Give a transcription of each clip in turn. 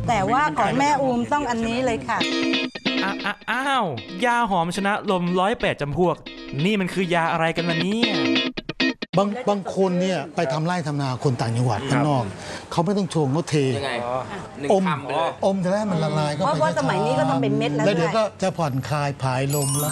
แต่ว่าของแม่อูมต้องอันนี้เลยค่ะอ้าวยาหอมชนะลม108จำพวกนี่มันคือยาอะไรกันล่ะเนี่ยบางคนเนี่ยไปทำไร่ทำนาคนต่างจังหวัดข้างนอกเขาไม่ต้องชงเขาเทอมจะได้มันละลายก็ไปเพราะว่าสมัยนี้ก็ทำเป็นเม็ดแล้วเดี๋ยวก็จะผ่อนคลายผายลมแล้ว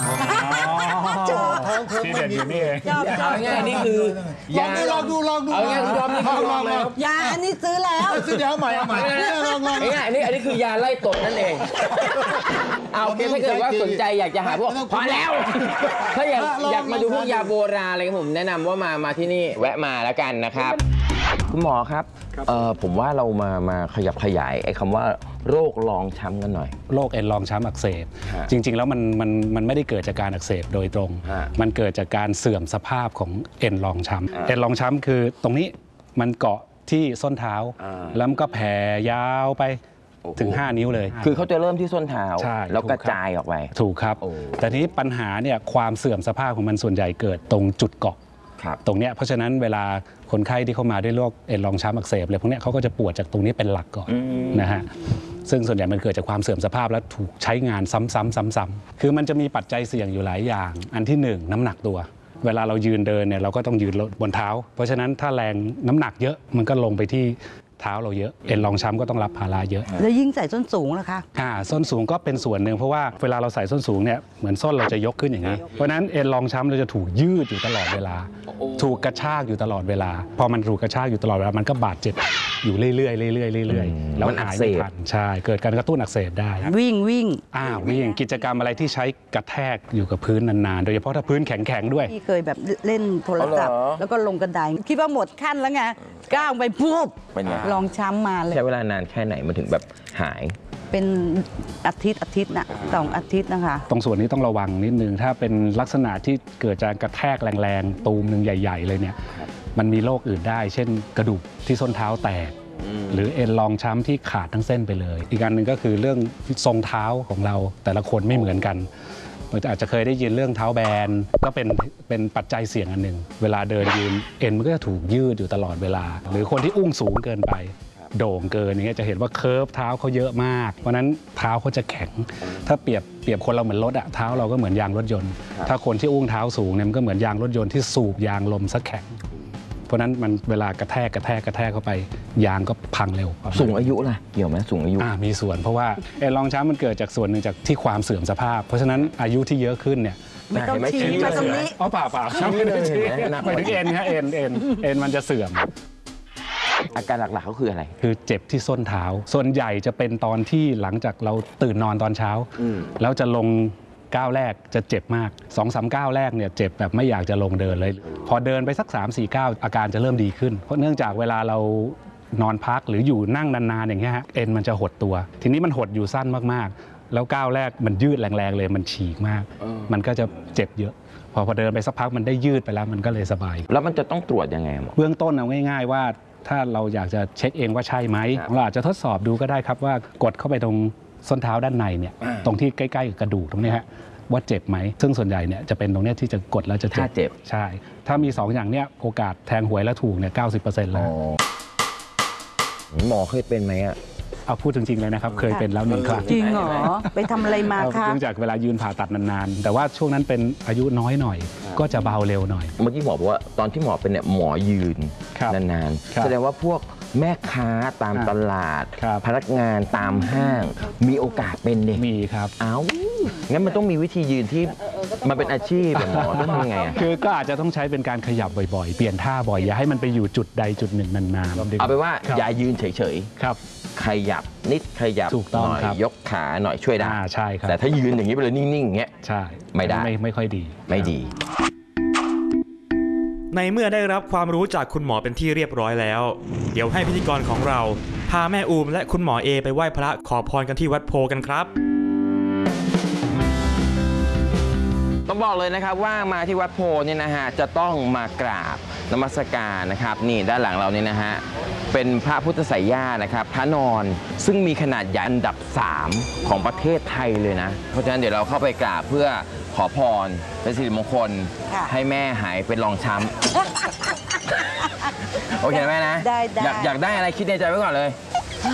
ที่เด็ดอยู่นี่เองง่ายนี่คือยาลองดูเอาง่ายคุณยอมนี่คือลองเลยยาอันนี้ซื้อแล้วซื้อเดี๋ยวเอาใหม่ลองง่ายอันนี้คือยาไล่ตดนั่นเองเอาโอเคถ้าเกิดว่าสนใจอยากจะหาพวกพอแล้วถ้าอยากมาดูพวกยาโบราณอะไรผมแนะนำว่ามาที่นี่แวะมาแล้วกันนะครับคุณหมอครับผมว่าเรามาขยับขยายไอ้คำว่าโรครองช้ำกันหน่อยโรคเอ็นรองช้ำอักเสบจริงๆแล้วมันไม่ได้เกิดจากการอักเสบโดยตรงมันเกิดจากการเสื่อมสภาพของเอ็นรองช้ำเอ็นรองช้ำคือตรงนี้มันเกาะที่ส้นเท้าแล้วมันก็แผ่ยาวไปถึง5 นิ้วเลยคือเขาจะเริ่มที่ส้นเท้าแล้วกระจายออกไปถูกครับแต่ทีนี้ปัญหาเนี่ยความเสื่อมสภาพของมันส่วนใหญ่เกิดตรงจุดเกาะตรงเนี้ยเพราะฉะนั้นเวลาคนไข้ที่เข้ามาด้วยโรคเอ็นรองช้ำอักเสบเลยพวกเนี้ยเขาก็จะปวดจากตรงนี้เป็นหลักก่อนนะฮะซึ่งส่วนใหญ่มันเกิดจากความเสื่อมสภาพและถูกใช้งานซ้ำๆคือมันจะมีปัจจัยเสี่ยงอยู่หลายอย่างอันที่1น้ำหนักตัวเวลาเรายืนเดินเนี่ยเราก็ต้องยืนบนเท้าเพราะฉะนั้นถ้าแรงน้ำหนักเยอะมันก็ลงไปที่เท้าเราเยอะเอ็นรองช้ำก็ต้องรับภาระเยอะแล้วยิ่งใส่ส้นสูงนะคะส้นสูงก็เป็นส่วนหนึ่งเพราะว่าเวลาเราใส่ส้นสูงเนี่ยเหมือนส้นเราจะยกขึ้นอย่างนี้เพราะนั้นเอ็นรองช้ำเราจะถูกยืดอยู่ตลอดเวลาถูกกระชากอยู่ตลอดเวลาพอมันถูกกระชากอยู่ตลอดเวลามันก็บาดเจ็บอยู่เรื่อยๆแล้วหายไม่ทันใช่เกิดการกระตุ้นอักเสบได้วิ่งวิ่งกิจกรรมอะไรที่ใช้กระแทกอยู่กับพื้นนานๆโดยเฉพาะถ้าพื้นแข็งๆด้วยที่เคยแบบเล่นโทรศัพท์แล้วก็ลงกระไดคิดว่าหมดขั้นแล้วไงก้าวไปปุ๊บรองช้ำมาเลยใช้เวลานานแค่ไหนมันถึงแบบหายเป็นอาทิตย์นะ2 อาทิตย์นะคะตรงส่วนนี้ต้องระวังนิดนึงถ้าเป็นลักษณะที่เกิดจากกระแทกแรงๆตูมหนึ่งใหญ่ๆเลยเนี่ยมันมีโรคอื่นได้เช่นกระดูกที่ส้นเท้าแตกหรือเอ็นรองช้ำที่ขาดทั้งเส้นไปเลยอีกอันหนึ่งก็คือเรื่องทรงเท้าของเราแต่ละคนไม่เหมือนกันอาจจะเคยได้ยินเรื่องเท้าแบนก็เป็นปัจจัยเสี่ยงอันหนึ่งเวลาเดินยืนเอ็นมันก็จะถูกยืดอยู่ตลอดเวลาหรือคนที่อุ้งสูงเกินไปโด่งเกินอย่างเงี้ยจะเห็นว่าเคิร์ฟเท้าเขาเยอะมากเพราะนั้นเท้าเขาจะแข็งถ้าเปรียบคนเราเหมือนรถอะเท้าเราก็เหมือนยางรถยนต์ถ้าคนที่อุ้งเท้าสูงเนี่ยมันก็เหมือนยางรถยนต์ที่สูบยางลมซะแข็งเพราะนั้นมันเวลากระแทกเข้าไปยางก็พังเร็วสูงอายุล่ะเกี่ยวไหมสูงอายุมีส่วนเพราะว่าเอ็นรองช้ำมันเกิดจากส่วนหนึ่งจากที่ความเสื่อมสภาพเพราะฉะนั้นอายุที่เยอะขึ้นเนี่ยไม่ต้องชี้มาตรงนี้เปล่าช้ำไม่ได้ชี้ไปถึงเอ็นฮะเอ็นมันจะเสื่อมอาการหลักๆก็คืออะไรคือเจ็บที่ส้นเท้าส่วนใหญ่จะเป็นตอนที่หลังจากเราตื่นนอนตอนเช้าแล้วจะลงก้าวแรกจะเจ็บมาก 2-3 ก้าวแรกเนี่ยเจ็บแบบไม่อยากจะลงเดินเลยพอเดินไปสัก 3-4 ก้าวอาการจะเริ่มดีขึ้นเพราะเนื่องจากเวลาเรานอนพักหรืออยู่นั่งนานๆอย่างเงี้ยฮะเอ็นมันจะหดตัวทีนี้มันหดอยู่สั้นมากๆแล้วก้าวแรกมันยืดแรงๆเลยมันฉีกมากมันก็จะเจ็บเยอะพอเดินไปสักพักมันได้ยืดไปแล้วมันก็เลยสบายแล้วมันจะต้องตรวจยังไงหมอเบื้องต้นเอาง่ายๆว่าถ้าเราอยากจะเช็คเองว่าใช่ไหมเราอาจจะทดสอบดูก็ได้ครับว่ากดเข้าไปตรงส้นเท้าด้านในเนี่ยตรงที่ใกล้ๆกับกระดูกตรงนี้ฮะว่าเจ็บไหมซึ่งส่วนใหญ่เนี่ยจะเป็นตรงนี้ที่จะกดแล้วจะเจ็บใช่ถ้ามี2อย่างเนี้ยโอกาสแทงหวยแล้วถูกเนี่ย 90% แล้วหมอเคยเป็นไหมอะเอาพูดจริงๆเลยนะครับเคยเป็นแล้ว1 ครั้งจริงเหรอไปทำอะไรมาคะเนื่องจากเวลายืนผ่าตัดนานๆแต่ว่าช่วงนั้นเป็นอายุน้อยหน่อยก็จะเบาเร็วหน่อยเมื่อกี้หมอบอกว่าตอนที่หมอเป็นเนี่ยหมอยืนนานๆแสดงว่าพวกแม่ค้าตามตลาดพนักงานตามห้างมีโอกาสเป็นเด็กมีครับงั้นมันต้องมีวิธียืนที่มันเป็นอาชีพแบบหมอต้องทำไงคือก็อาจจะต้องใช้เป็นการขยับบ่อยๆเปลี่ยนท่าบ่อยอย่าให้มันไปอยู่จุดใดจุดหนึ่งนานๆเอาไปว่าอย่ายืนเฉยๆครับขยับนิดขยับหน่อยยกขาหน่อยช่วยได้ใช่ครับแต่ถ้ายืนอย่างนี้ไปเลยนิ่งๆอย่างเงี้ยใช่ไม่ได้ไม่ค่อยดีไม่ดีในเมื่อได้รับความรู้จากคุณหมอเป็นที่เรียบร้อยแล้วเดี๋ยวให้พิธีกรของเราพาแม่อูมและคุณหมอเอไปไหว้พระขอพรกันที่วัดโพกันครับต้องบอกเลยนะครับว่ามาที่วัดโพเนี่ยนะฮะจะต้องมากราบนมัสการนะครับนี่ด้านหลังเราเนี่ยนะฮะเป็นพระพุทธไสยญาณนะครับพระนอนซึ่งมีขนาดใหญ่อันดับ3ของประเทศไทยเลยนะเพราะฉะนั้นเดี๋ยวเราเข้าไปกราบเพื่อขอพรเป็นสิริมงคลให้แม่หายเป็นรองช้ำโอเคแม่นะอยากได้อะไรคิดในใจไว้ก่อนเลย